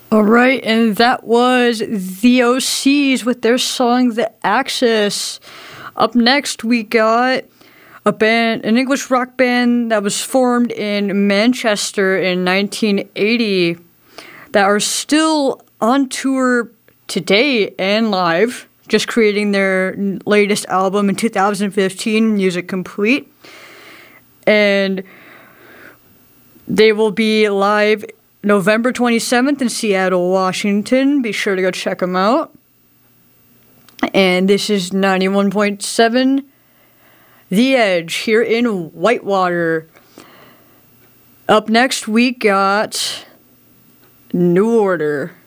All right, and that was the OCs with their song "The Axis." Up next, we got an English rock band that was formed in Manchester in 1980 that are still on tour today and live, just creating their latest album in 2015, Music Complete. And they will be live November 27th in Seattle, Washington. Be sure to go check them out. And this is 91.7 The Edge here in Whitewater. Up next, we got New Order.